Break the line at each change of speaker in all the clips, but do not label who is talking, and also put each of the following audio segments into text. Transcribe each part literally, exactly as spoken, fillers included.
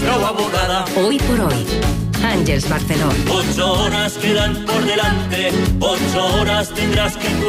prou abogada.
Hoy por hoy, Àngels Barceló.
Ocho horas quedan por delante, ocho horas tendrás que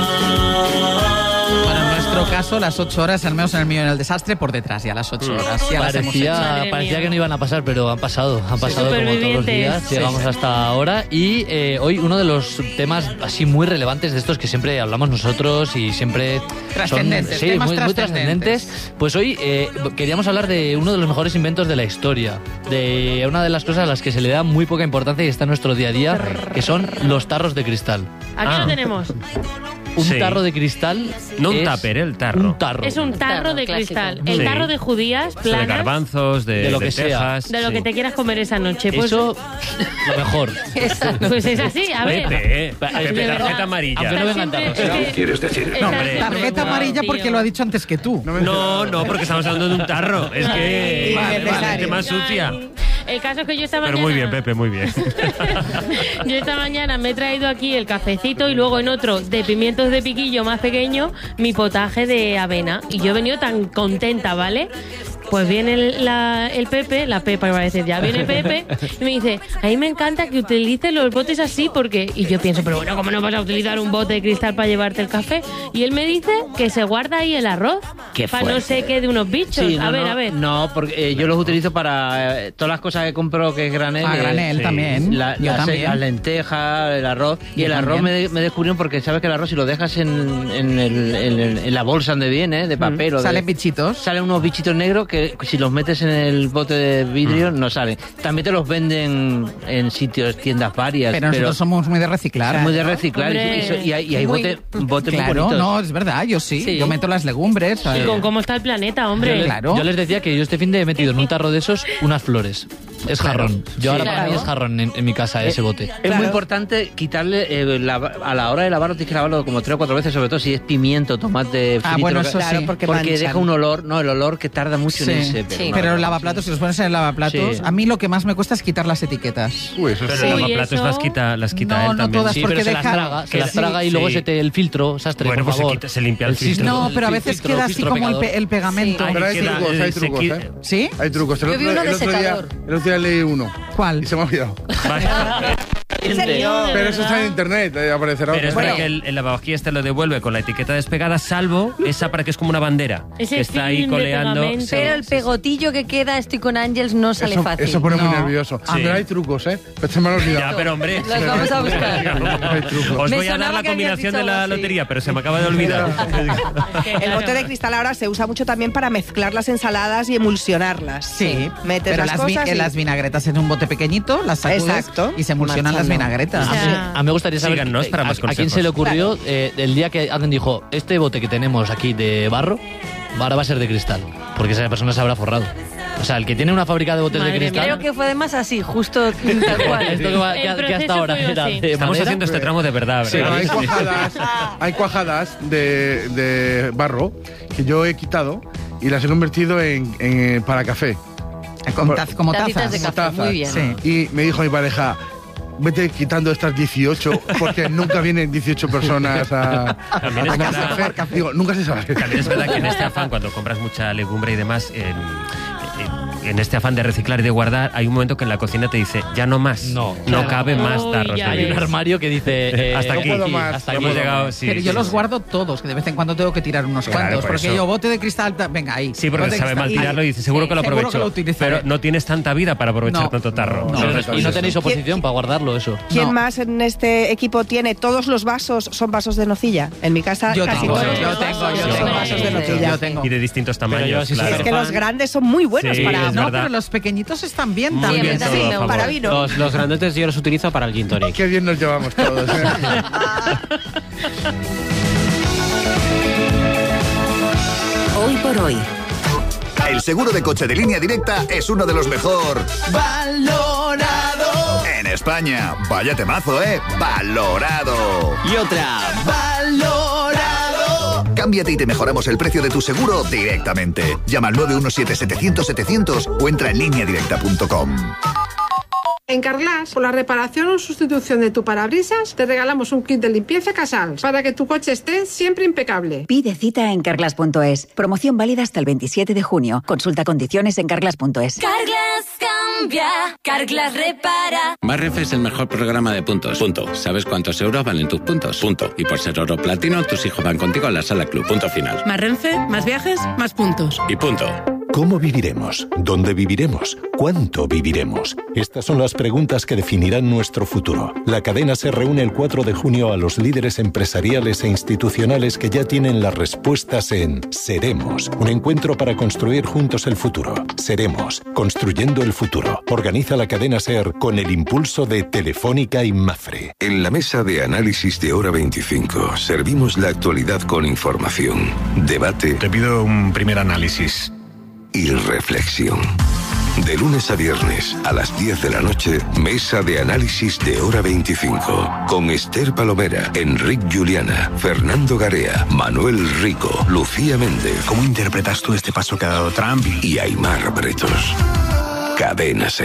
currar.
Bueno, en nuestro caso, las ocho horas, al menos en el mío en el desastre, por detrás ya las ocho horas. Ya las hemos hecho.
Parecía, parecía que no iban a pasar, pero han pasado. Han pasado como todos los días.
Sí,
Llegamos
sí.
hasta ahora. Y eh, hoy uno de los temas así muy relevantes de estos que siempre hablamos nosotros y siempre
Trascendentes,
son, sí,
temas
muy, muy
trascendentes.
trascendentes. Pues hoy eh, queríamos hablar de uno de los mejores inventos de la historia. De una de las cosas a las que se le da muy poca importancia y está en nuestro día a día, que son los tarros de cristal.
Aquí
Ah.
lo tenemos.
Un
Sí.
tarro de cristal.
No un
es
tupper, el tarro.
Un tarro.
Es un tarro
tarro
de
clásico.
cristal. El
Sí.
tarro de judías,
De
planas,
garbanzos, de,
De lo que
lentejas,
de lo
sí.
que te quieras comer esa noche. Pues,
Eso, lo mejor.
pues es así, a ver.
Pepe, eh.
Pepe,
Pepe,
verdad.
tarjeta amarilla.
Aunque no vengan
Siempre-
tarros.
es que-
¿Quieres decir?
Está
No, hombre.
siempre
Tarjeta
preocupado,
amarilla
tío.
porque lo ha dicho antes que tú.
No, no, porque estamos hablando de un tarro. Es que
Vale,
es
vale.
gente más sucia.
El caso es que yo esta
Pero
mañana...
muy bien, Pepe, muy bien.
Yo esta mañana me he traído aquí el cafecito y luego en otro de pimientos de piquillo más pequeño mi potaje de avena. Y yo he venido tan contenta, ¿vale? Pues viene el, la, el Pepe, la Pepa iba a decir ya, viene Pepe y me dice, a mí me encanta que utilices los botes así porque... Y yo pienso, pero bueno, ¿cómo no vas a utilizar un bote de cristal para llevarte el café? Y él me dice que se guarda ahí el arroz
Qué
para no
fuerte.
sé qué de unos bichos.
Sí,
a
no,
ver,
no,
a ver.
No, porque eh, yo los utilizo para eh, todas las cosas que compro que es granel.
A
eh,
granel
sí.
también.
la-
Yo
las,
también.
las lentejas, el arroz. Y
Yo
el arroz
también.
me, de- me descubrieron porque sabes que el arroz, si lo dejas en, en, el- en el- en la bolsa donde viene, de papel o de-
Salen bichitos.
salen unos bichitos negros que si los metes en el bote de vidrio no salen. También te los venden en sitios, tiendas varias.
Pero nosotros somos muy de reciclar.
muy de reciclar y,
Hombre.
y so- y hay, y hay
Muy-
bote- botes muy
Claro,
bonitos.
no, es verdad, yo sí.
Sí.
Yo meto las legumbres.
Y
¿sabes?
con cómo está el planeta, hombre.
Yo les,
Claro.
yo les decía que yo este fin de he metido en un tarro de esos unas flores. Es jarrón. Yo ahora para
claro.
mí es jarrón en, en mi casa ese bote.
Es muy importante quitarle, eh, la- a la hora de lavarlo tienes que lavarlo como tres o cuatro veces, sobre todo si es pimiento, tomate,
Ah,
frito,
bueno,
lo que-
eso sí.
Claro, porque manchan.
deja un olor, no, el olor que tarda mucho
Sí.
en irse.
Sí.
no,
Pero
no,
el lavaplatos, si los pones en el lavaplatos,
Sí.
a mí lo que más me cuesta es quitar las etiquetas.
Uy, eso es
Pero
Uy,
el lavaplatos
eso-
las quita, las quita
No,
él
no
también.
todas,
Sí,
porque
pero se las
deja-
traga, se
que
las
sí,
traga y luego
sí.
se te el filtro, sastre,
Bueno,
por
pues se
favor.
quita- se limpia el filtro.
No, pero a
el
veces
filtro,
queda así
filtro
como el,
pecador.
pe- el pegamento.
Ay,
Pero hay
queda-
trucos, hay
se
trucos,
quita-
¿eh?
¿Sí?
Hay trucos. El
Yo vi
otro,
uno
el
de
otro día,
secador.
el otro día leí uno
¿Cuál?
y se me ha olvidado.
Vaya.
¿En serio?
Pero eso está en internet, eh, aparecerá.
Pero es
otro.
verdad que el, el lavavajillas te lo devuelve con la etiqueta despegada, salvo esa para que es como una bandera.
Ese
que está ahí
film de
coleando.
pegamento.
Pero el pegotillo que queda, estoy con Ángels, no sale
eso,
fácil.
eso pone muy
No.
nervioso.
Sí.
Pero hay trucos, ¿eh? Pero se me ha olvidado.
Ya, pero hombre.
Los vamos a buscar.
Hay trucos.
Os
Me
voy a dar
sonaba
la
que habías
combinación
dicho
de la
algo así.
lotería, pero se me acaba de olvidar.
El bote de cristal ahora se usa mucho también para mezclar las ensaladas y emulsionarlas.
Sí,
Metes
pero
las,
las, vi-
cosas
en
y-
las vinagretas en un bote pequeñito, las sacudes
Exacto.
y se emulsionan las
Marchando.
vinagretas.
O sea,
A mí me gustaría saber
Síganos para
a-
más
a, quién
consejos.
se le ocurrió eh, el día que alguien dijo, este bote que tenemos aquí de barro, ahora va a ser de cristal, porque esa persona se habrá forrado. O sea, el que tiene una fábrica de botes
Madre
de
mía.
cristal...
Creo que fue además así, justo tal cual.
Esto que, va-
El
que- que
proceso
hasta ahora
fue
era
así.
de
Estamos
madera.
haciendo este tramo de verdad,
Sí,
¿verdad?
hay cuajadas, hay cuajadas de, de barro que yo he quitado y las he convertido en, en- para café.
Con taz- como
Tacitas
tazas.
de café,
Tazas.
muy bien.
Sí.
Y me dijo mi pareja, vete quitando estas dieciocho, porque nunca vienen dieciocho personas a,
También es
a casa
verdad.
a café. Digo, nunca se sabe.
También es verdad que en este afán, cuando compras mucha legumbre y demás, en, en- en este afán de reciclar y de guardar, hay un momento que en la cocina te dice, ya no más.
No.
No cabe más
Uy,
tarros
ya
de
Hay un
vidrio.
armario que dice... eh,
Hasta
no
aquí,
puedo
más,
hasta
no
aquí.
Hemos
puedo
llegado,
más.
sí,
Pero yo
sí,
los
sí.
guardo todos, que de vez en cuando tengo que tirar unos
Claro,
cuantos.
por
Porque
eso.
yo, bote de cristal, ta- venga ahí.
Sí, porque
Bote de
sabe mal
cristal.
tirarlo y dice, seguro que lo
Seguro
aprovecho.
que lo utilizaré.
Pero no tienes tanta vida para aprovechar
No.
tanto tarro.
No.
¿sabes?
Y no tenéis oposición para guardarlo, eso.
¿Quién
No.
más en este equipo tiene todos los vasos son vasos de nocilla? En mi casa
Yo
casi
tengo,
todos
yo
los
tengo,
vasos
yo
son
tengo.
vasos de
Sí,
nocilla.
Yo tengo.
Y de distintos
Pero yo
tamaños.
sí soy
claro.
Es que los grandes son muy buenos
Sí,
para...
es
No,
verdad.
pero los pequeñitos están bien
Muy
también.
bien
Sí,
todo,
sí,
a favor.
para vino.
Los, los grandotes yo los utilizo para el gin tonic.
Qué bien nos llevamos todos. ¿eh?
Hoy por hoy.
El seguro de coche de Línea Directa es uno de los mejor
¡Valorado!
en España. Vaya temazo, ¿eh? Valorado.
Y otra.
¡Valorado!
Cámbiate y te mejoramos el precio de tu seguro directamente. Llama al nueve uno siete, setecientos, setecientos o entra en línea directa punto com.
En Carglass, por la reparación o sustitución de tu parabrisas, te regalamos un kit de limpieza Casals para que tu coche esté siempre impecable.
Pide cita en carglass punto es. Promoción válida hasta el veintisiete de junio. Consulta condiciones en carglass punto es.
Carglass.
cambia, Carglass repara.
Más Renfe es el mejor programa de puntos. Punto. ¿Sabes cuántos euros valen tus puntos? Punto. Y por ser oro platino, tus hijos van contigo a la sala club. Punto final.
Más Renfe, más viajes, más puntos.
Y punto.
¿Cómo viviremos? ¿Dónde viviremos? ¿Cuánto viviremos? Estas son las preguntas que definirán nuestro futuro. La cadena se reúne el cuatro de junio a los líderes empresariales e institucionales que ya tienen las respuestas en Seremos, un encuentro para construir juntos el futuro. Seremos, construyendo el futuro. Organiza la cadena SER con el impulso de Telefónica y Mafre.
En la mesa de análisis de Hora veinticinco servimos la actualidad con información, debate.
Te pido un primer análisis.
Y reflexión. De lunes a viernes a las diez de la noche, mesa de análisis de Hora veinticinco. Con Esther Palomera, Enric Juliana, Fernando Garea, Manuel Rico, Lucía Méndez.
¿Cómo interpretas tú este paso que ha dado Trump?
Y Aimar Bretos. Cadena SER.